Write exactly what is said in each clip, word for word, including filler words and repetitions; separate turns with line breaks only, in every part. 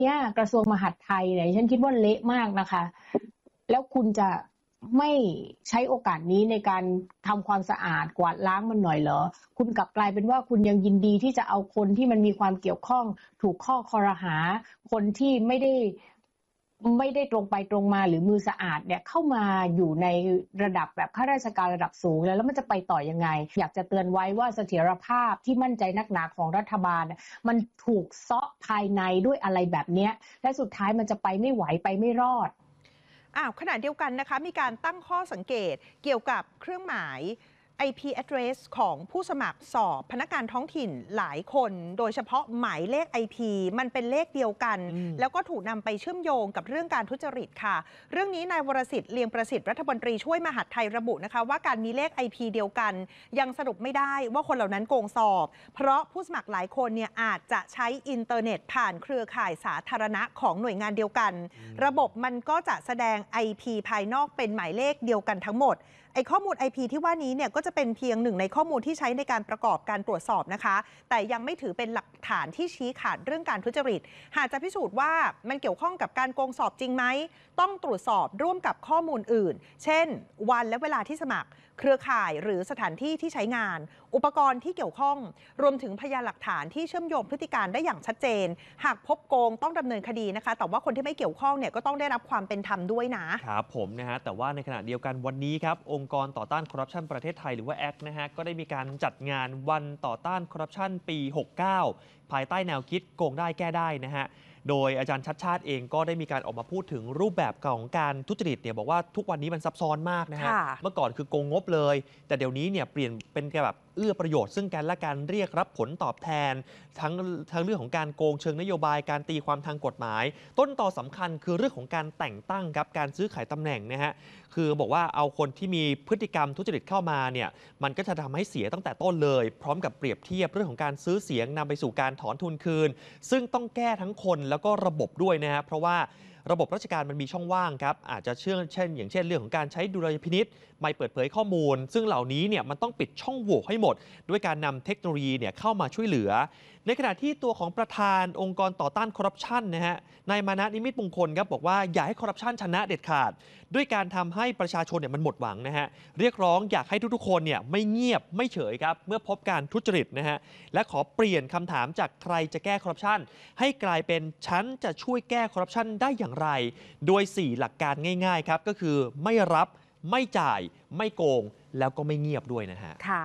เนี่ยกระทรวงมหาดไทยเนี่ยฉันคิดว่าเละมากนะคะแล้วคุณจะไม่ใช้โอกาสนี้ในการทำความสะอาดกวาดล้างมันหน่อยเหรอคุณกลับกลายเป็นว่าคุณยังยินดีที่จะเอาคนที่มันมีความเกี่ยวข้องถูกข้อคอรหาคนที่ไม่ได้ไม่ได้ตรงไปตรงมาหรือมือสะอาดเนี่ยเข้ามาอยู่ในระดับแบบข้าราชการระดับสูงแล้วแล้วมันจะไปต่อยังไงอยากจะเตือนไว้ว่าเสถียรภาพที่มั่นใจนักหนาของรัฐบาลมันถูกเซาะภายในด้วยอะไรแบบนี้และสุดท้ายมันจะไปไม่ไหวไปไม่รอด
อ้าวขณะเดียวกันนะคะมีการตั้งข้อสังเกตเกี่ยวกับเครื่องหมาย ไอ พี address ของผู้สมัครสอบพนักงานท้องถิ่นหลายคนโดยเฉพาะหมายเลข ไอ พี มันเป็นเลขเดียวกันแล้วก็ถูกนำไปเชื่อมโยงกับเรื่องการทุจริตค่ะเรื่องนี้นายวรสิทธิ์เลียงประสิทธิ์รัฐมนตรีช่วยมหาดไทยระบุนะคะว่าการมีเลข ไอ พี เดียวกันยังสรุปไม่ได้ว่าคนเหล่านั้นโกงสอบเพราะผู้สมัครหลายคนเนี่ยอาจจะใช้อินเทอร์เน็ตผ่านเครือข่ายสาธารณะของหน่วยงานเดียวกันระบบมันก็จะแสดง ไอ พี ภายนอกเป็นหมายเลขเดียวกันทั้งหมดไอ้ข้อมูล ไอ พี ที่ว่านี้เนี่ยก็จะเป็นเพียงหนึ่งในข้อมูลที่ใช้ในการประกอบการตรวจสอบนะคะแต่ยังไม่ถือเป็นหลักฐานที่ชี้ขาดเรื่องการทุจริตหากจะพิสูจน์ว่ามันเกี่ยวข้องกับการโกงสอบจริงไหมต้องตรวจสอบร่วมกับข้อมูลอื่นเช่นวันและเวลาที่สมัครเครือข่ายหรือสถานที่ที่ใช้งานอุปกรณ์ที่เกี่ยวข้องรวมถึงพยานหลักฐานที่เชื่อมโยงพฤติการได้อย่างชัดเจนหากพบโกงต้องดำเนินคดีนะคะแต่ว่าคนที่ไม่เกี่ยวข้องเนี่ยก็ต้องได้รับความเป็นธรรมด้วยนะครับ
ผมนะฮะแต่ว่าในขณะเดียวกันวันนี้ครับองค์กรต่อต้านคอร์รัปชันประเทศไทยหรือว่าแอคนะฮะก็ได้มีการจัดงานวันต่อต้านคอร์รัปชันปีหกเก้าภายใต้แนวคิดโกงได้แก้ได้นะฮะโดยอาจารย์ชัดชาติเองก็ได้มีการออกมาพูดถึงรูปแบบของการทุจริตเนี่ยบอกว่าทุกวันนี้มันซับซ้อนมากนะฮะเมื่อก่อนคือโกงงบเลยแต่เดี๋ยวนี้เนี่ยเปลี่ยนเป็นแบบเอื้อประโยชน์ซึ่งกันและการเรียกรับผลตอบแทนทั้งทั้งเรื่องของการโกงเชิงนโยบายการตีความทางกฎหมายต้นตอสำคัญคือเรื่องของการแต่งตั้งครับการซื้อขายตำแหน่งนะฮะคือบอกว่าเอาคนที่มีพฤติกรรมทุจริตเข้ามาเนี่ยมันก็จะทำให้เสียตั้งแต่ต้นเลยพร้อมกับเปรียบเทียบเรื่องของการซื้อเสียงนำไปสู่การถอนทุนคืนซึ่งต้องแก้ทั้งคนแล้วก็ระบบด้วยนะฮะเพราะว่าระบบราชการมันมีช่องว่างครับอาจจะเชื่อเช่นอย่างเช่นเรื่องของการใช้ดุลยพินิษไม่เปิดเผยข้อมูลซึ่งเหล่านี้เนี่ยมันต้องปิดช่องโหว่ให้หมดด้วยการนำเทคโนโลยีเนี่ยเข้ามาช่วยเหลือในขณะที่ตัวของประธานองค์กรต่อต้านคอร์รัปชันนะฮะนายมานะนิมิตมงคลครับบอกว่าอย่าให้คอร์รัปชันชนะเด็ดขาดด้วยการทำให้ประชาชนเนี่ยมันหมดหวังนะฮะเรียกร้องอยากให้ทุกๆคนเนี่ยไม่เงียบไม่เฉยครับเมื่อพบการทุจริตนะฮะและขอเปลี่ยนคำถามจากใครจะแก้คอร์รัปชันให้กลายเป็นฉันจะช่วยแก้คอร์รัปชันได้อย่างไรโดยสี่หลักการง่ายๆครับก็คือไม่รับไม่จ่ายไม่โกงแล้วก็ไม่เงียบด้วยนะฮะ
ค่ะ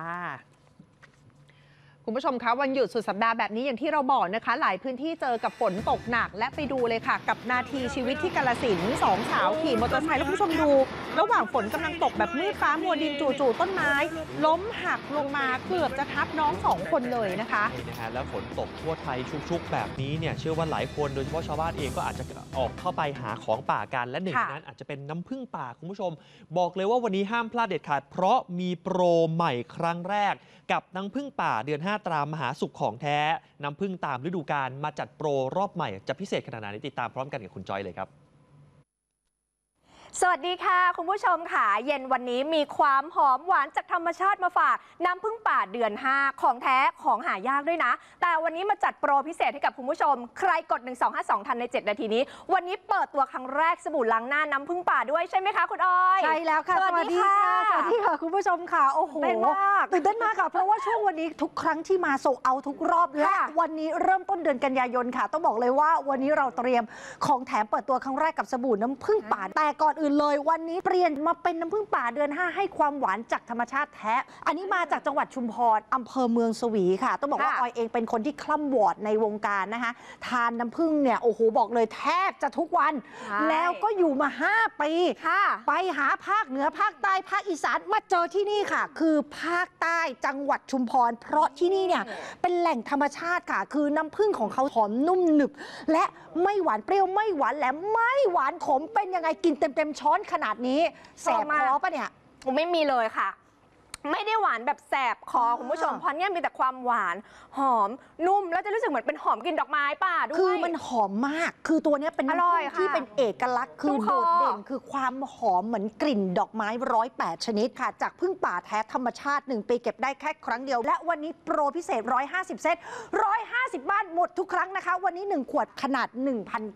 คุณผู้ชมคะวันหยุดสุดสัปดาห์แบบนี้อย่างที่เราบอกนะคะหลายพื้นที่เจอกับฝนตกหนักและไปดูเลยค่ะกับนาทีชีวิตที่กาฬสินธุ์สองสาวขี่มอเตอร์ไซค์แล้วคุณผู้ชมดูระหว่างฝนกำลังตกแบบมืดฟ้ามัวดินจู่ๆต้นไม้ล้มหักลงมาเกือบจะทับน้องสองคนเลยนะคะ
ใช่นะฮะแล้วฝนตกทั่วไทยชุกๆแบบนี้เนี่ยเชื่อว่าหลายคนโดยเฉพาะชาวบ้านเองก็อาจจะออกเข้าไปหาของป่ากันและหนึ่งในนั้นอาจจะเป็นน้ำผึ้งป่าคุณผู้ชมบอกเลยว่าวันนี้ห้ามพลาดเด็ดขาดเพราะมีโปรใหม่ครั้งแรกกับน้ำผึ้งป่าเดือนห้าตรามหาสุขของแท้น้ำผึ้งตามฤดูกาลมาจัดโปรรอบใหม่จะพิเศษขนาดไหนติดตามพร้อมกันกับคุณจอยเลยครับ
สวัสดีค่ะคุณผู้ชมค่ะเย็นวันนี้มีความหอมหวานจากธรรมชาติมาฝากน้ำผึ้งป่าเดือนห้าของแท้ของหายากด้วยนะแต่วันนี้มาจัดโปรพิเศษให้กับคุณผู้ชมใครกดหนึ่ง สอง ห้า สองทันในเจ็ดนาทีนี้วันนี้เปิดตัวครั้งแรกสบู่ล้างหน้าน้ำผึ้งป่าด้วยใช่ไหมคะคุณออย
ใช่แล้วค่ะสวัสดีค่ะสวัสดีค่ะคุณผู้ชมค่ะโอ้โหตื่นเต้นมากตื่นเต้นมากค่ะเพราะว่าช่วงวันนี้ทุกครั้งที่มาโซเอาทุกรอบและวันนี้เริ่มต้นเดือนกันยายนค่ะต้องบอกเลยว่าวันนี้เราเตรียมของแถมเปิดตัวครั้งแรกกับสบู่น้ำผึ้งป่าแต่ก่อนอื่นเลยวันนี้เปลี่ยนมาเป็นน้ำผึ้งป่าเดือนห้าให้ความหวานจากธรรมชาติแท้อันนี้มาจากจังหวัดชุมพรอำเภอเมืองสวีค่ะต้องบอกว่าออยเองเป็นคนที่คล่ำวอดในวงการนะคะทานน้ำผึ้งเนี่ยโอ้โหบอกเลยแทบจะทุกวันแล้วก็อยู่มาห้าปีไปหาภาคเหนือภาคใต้ภาคอีสานมาเจอที่นี่ค่ะคือภาคใต้จังหวัดชุมพรเพราะที่นี่เนี่ยเป็นแหล่งธรรมชาติค่ะคือน้ำผึ้งของเขาหอมนุ่มหนึบและไม่หวานเปรี้ยวไม่หวานแหลมไม่หวานขมเป็นยังไงกินเต็มๆช้อนขนาดนี้แสบคอปะเนี่ย
ไม่มีเลยค่ะไม่ได้หวานแบบแสบคอคุณผู้ชมเพราะเนี่ยมีแต่ความหวานหอมนุ่มแล้วจะรู้สึกเหมือนเป็นหอมกลิ่นดอกไม้ป่าด้วย
คือมันหอมมากคือตัวนี้เป็นน้ำผึ้งที่เป็นเอกลักษณ์คือโดดเด่นคือความหอมเหมือนกลิ่นดอกไม้ร้อยแปดชนิดค่ะจากผึ้งป่าแท้ธรรมชาติหนึ่งปีเก็บได้แค่ครั้งเดียวและวันนี้โปรพิเศษหนึ่งร้อยห้าสิบเซตหนึ่งร้อยห้าสิบบ้านหมดทุกครั้งนะคะวันนี้หนึ่งขวดขนาด หนึ่งพัน